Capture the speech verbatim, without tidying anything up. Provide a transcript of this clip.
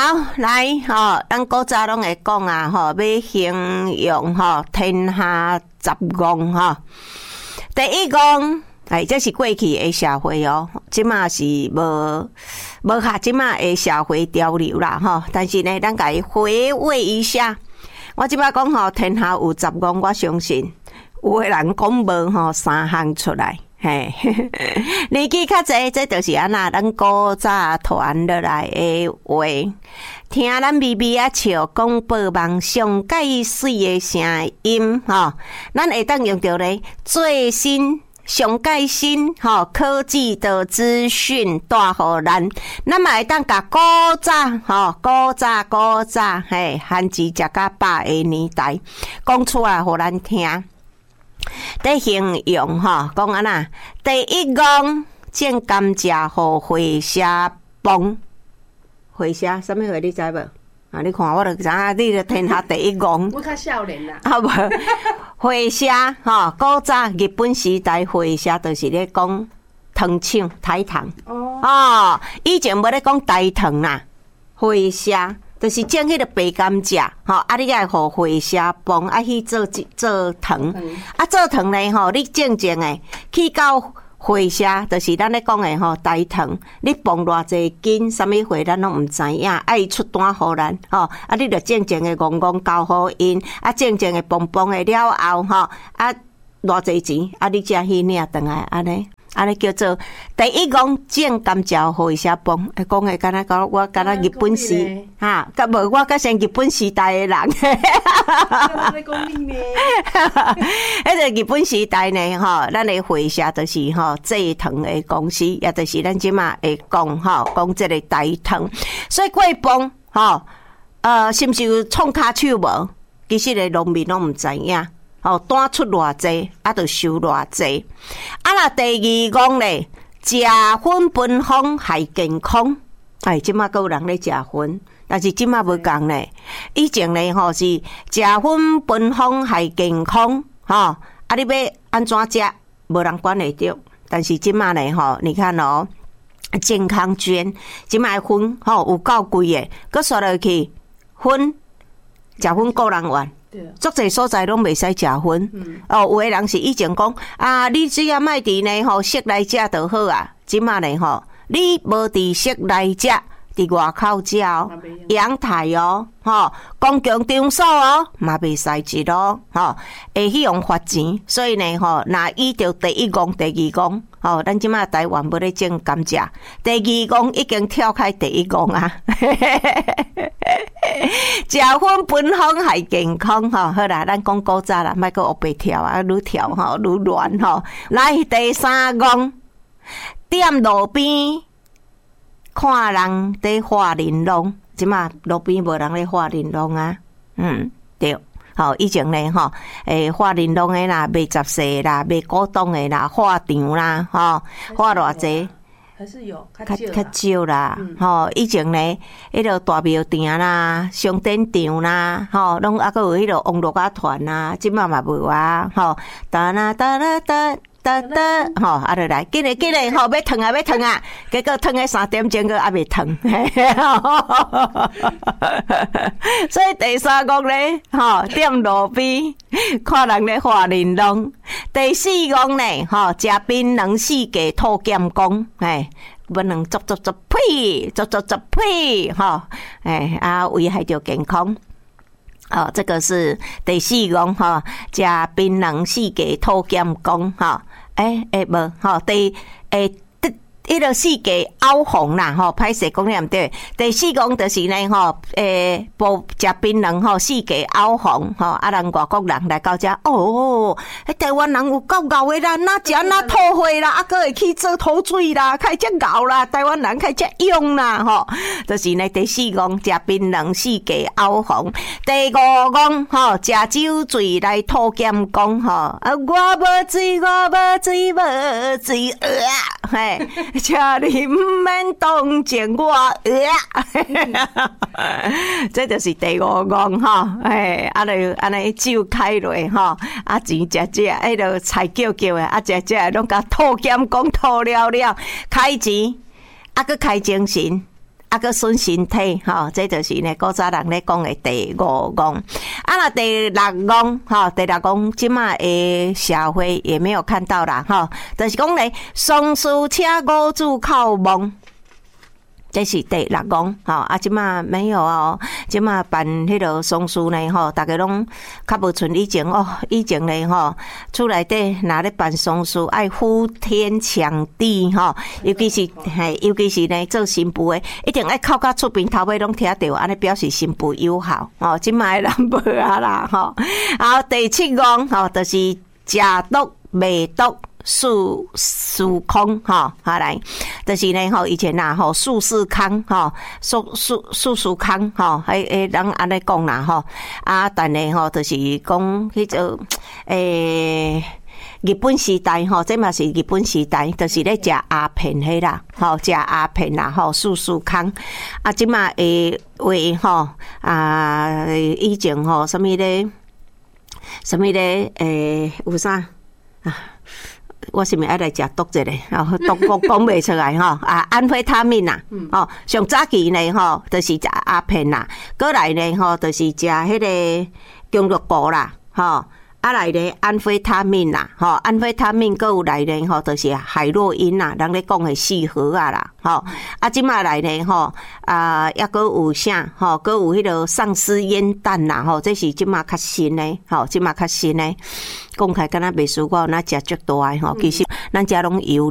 来吼，咱古早拢会讲啊吼，要形容吼天下十公吼。第一公，哎，这是过去的社会哦，即马是无无合即马的社会潮流啦吼。但是呢，咱家回味一下，我即摆讲吼，天下有十公，我相信有诶人讲无吼三项出来。嘿，年纪较济，这就是安那咱古早传落来的话，听咱微微啊笑，讲报梦上介水的声音吼，咱会当用到咧最新上介新吼科技的资讯带互咱，咱嘛会当甲古早吼古早古早嘿汉字食甲饱的年代讲出来互咱听。在形容吼，讲安那第一公种甘蔗互回虾崩，回虾什么货你知无？啊，你看我就知影，你就天下第一公。 我较少年啦。 啊无，回虾吼，古早日本时代回虾就是咧讲糖厂台糖。哦。哦，以前无咧讲台糖啦，回虾。就是种迄个白甘蔗，吼，啊，你爱互回虾崩，啊去做做糖，啊做糖咧吼，你正正诶去到回虾，就是咱咧讲诶吼，台糖，你崩偌济斤，啥物货咱拢毋知影，爱出单互咱，吼，啊你着正正诶戆戆交互因，啊正正诶崩崩诶了后，吼，啊偌济钱，啊你才去领转来，安尼。安尼叫做第一公种甘蔗互伊写崩，诶，讲诶，敢若讲我敢若日本时哈，甲无我甲像日本时代诶人， 哈咧讲你呢？ 迄个日本时代呢，吼，咱诶会社就是吼制糖诶公司，也就是咱即马会讲吼，讲即个台糖，所以过崩吼，呃，是毋是有创骹手无？其实咧农民拢毋知影。哦，单出偌济，啊，就收偌济。啊，啦，第二讲咧，食薰芬芳害健康。哎，即马还有人咧食薰，但是即马无共咧。以前咧吼是食薰芬芳害健康，吼啊，你要安怎食，无人管会着。但是即马咧吼，你看哦，健康券，即马薰吼有够贵诶，佮刷落去薰，食薰个人愿。足侪所在拢袂使食薰，嗯、哦，有诶人是以前讲啊，你只要卖伫呢吼室内食就好啊，即马呢吼，你无伫室内食，伫外口食哦，阳台哦，吼，公共场所哦，嘛袂使食咯，吼，会去用罚钱，所以呢吼，若依着第一公、第二公，吼，咱即马台湾要咧种甘蔗，第二公已经跳开第一公啊。食薰芬芳害健康吼，好啦，咱讲古早啦，莫阁学白跳啊，愈跳吼愈乱吼。来第三讲，踮路边看人在画玲珑，即马路边无人咧画玲珑啊，嗯对。吼，以前咧吼，诶，画玲珑诶啦，卖十四啦，卖古董诶啦，画场啦，吼，画偌济。 还是有较较少啦，吼、嗯！以前咧，迄个大庙埕啦、商店场啦，吼，拢还佫有迄个网络啊团啦，即马嘛无啊，吼！哒啦哒啦哒哒哒，吼，啊，就来，紧嘞紧嘞，吼，要烫啊要烫啊，结果烫诶三点钟，佫还未烫，所以第三讲咧，吼，踮路边看人咧画玲珑。第四讲咧，吼，食槟榔四季吐咸公，哎，不能做做做呸，做做做呸，吼，哎啊，危害着健康。哦，这个是第四讲吼，食槟榔四季吐咸公，吼，哎哎无，吼，第诶。迄个四季凹红啦，吼，歹势讲念对。第四讲就是呢，吼，诶，无食槟榔吼，四季凹红，吼，啊，人外国人来到遮，哦，迄台湾人有够敖诶啦，哪食哪吐血啦，啊，佫会去做土水啦，开遮敖啦，台湾人开遮勇啦，吼，就是呢，第四讲食槟榔四季凹红，第五讲吼，食酒醉来吐咸公，吼，啊，我无醉，我无醉，无醉，呃，嘿。请你唔免同情我，这就是第五讲吼，哎，啊就安尼酒开落吼，啊钱食食，迄个菜叫叫的，啊食食拢甲吐咸讲吐了了，开钱，啊佮开精神， 啊个损身体，吼，这就是呢古早人咧讲的第五戆。啊，那第六戆，吼，第六戆，即马的社会也没有看到啦，吼，就是讲咧，松树车五子靠望。这是第六戆，吼啊！即马没有哦，即马办迄个松树呢，吼，大家拢较无像以前哦，以前呢，吼，厝内底若咧办松树，爱呼天抢地，吼，尤其是嘿，尤其是呢做新妇的，一定爱靠到厝边头尾拢听到，安尼表示新妇友好，哦，即马的人无啊啦，吼。然后第七戆，吼，就是食毒卖毒。树树空哈，好来，就是呢吼，以前呐吼，树世康吼，树树树树康吼，迄迄人安尼讲啦吼，啊，但呢吼，就是讲迄种诶。日本时代吼，这嘛是日本时代，就是咧食鸦片迄啦，吼食鸦片啦，吼树树康啊，即嘛诶话吼啊，以前吼什么咧，什么咧诶有啥啊？我是咪爱来食毒者咧？哦，毒讲讲袂出来吼。啊，安非他命呐，哦，上早期呢吼，就是食鸦片啦，过来呢吼，就是食迄个中药膏啦，吼。啊来咧安非他命啦，吼安非他命，搁有来咧吼，就是海洛因啦，人咧讲的四盒啊啦，吼啊即马来咧吼啊，抑搁有啥吼，搁有迄个丧尸烟弹啦，吼，这是即马较新诶，吼即马较新诶，讲起来敢若袂输我那食足大诶吼，其实咱遮拢有。